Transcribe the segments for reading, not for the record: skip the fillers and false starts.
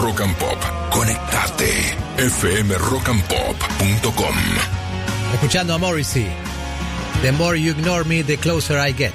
Rock and Pop. Conectate. fmrockandpop.com. Escuchando a Morrissey. The more you ignore me, the closer I get.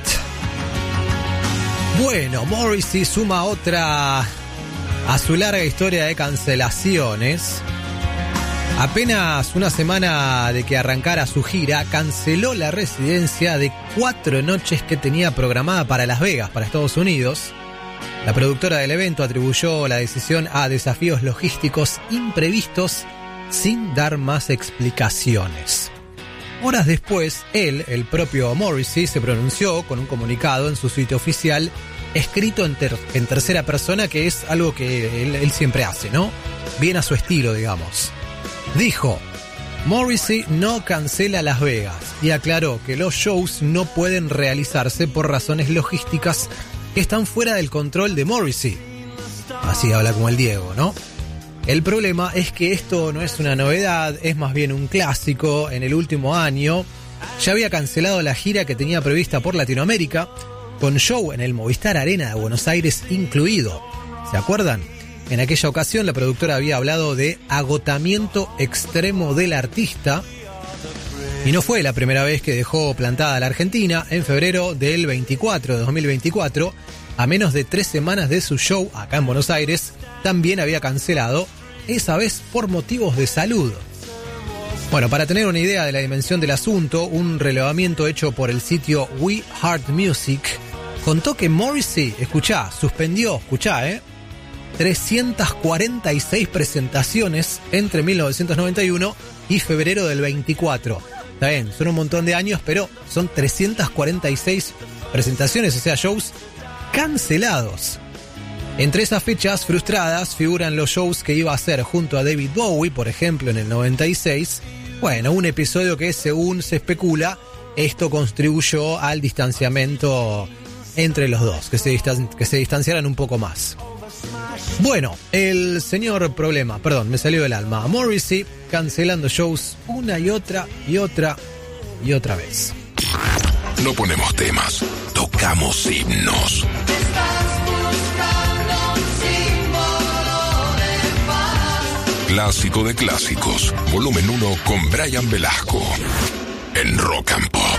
Bueno, Morrissey suma otra a su larga historia de cancelaciones. Apenas una semana de que arrancara su gira, canceló la residencia de 4 noches que tenía programada para Las Vegas, para Estados Unidos. La productora del evento atribuyó la decisión a desafíos logísticos imprevistos sin dar más explicaciones. Horas después, el propio Morrissey, se pronunció con un comunicado en su sitio oficial, escrito en tercera persona, que es algo que él siempre hace, ¿no? Bien a su estilo, digamos. Dijo: Morrissey no cancela Las Vegas, y aclaró que los shows no pueden realizarse por razones logísticas que están fuera del control de Morrissey. Así habla como el Diego, ¿no? El problema es que esto no es una novedad, es más bien un clásico. En el último año ya había cancelado la gira que tenía prevista por Latinoamérica, con show en el Movistar Arena de Buenos Aires incluido. ¿Se acuerdan? En aquella ocasión la productora había hablado de agotamiento extremo del artista, y no fue la primera vez que dejó plantada a la Argentina. En febrero del 2024, a menos de 3 semanas de su show acá en Buenos Aires, también había cancelado, esa vez por motivos de salud. Bueno, para tener una idea de la dimensión del asunto, un relevamiento hecho por el sitio We Heart Music contó que Morrissey, suspendió 346 presentaciones entre 1991 y febrero del 24. Está bien, son un montón de años, pero son 346 presentaciones, o sea, shows cancelados. Entre esas fechas frustradas figuran los shows que iba a hacer junto a David Bowie, por ejemplo, en el 96. Bueno, un episodio que, según se especula, esto contribuyó al distanciamiento entre los dos, que se distanciaran un poco más. Bueno, el señor problema, perdón, me salió del alma. Morrissey cancelando shows una y otra vez. No ponemos temas, tocamos himnos. Clásico de clásicos, volumen 1 con Brian Velasco en Rock and Pop.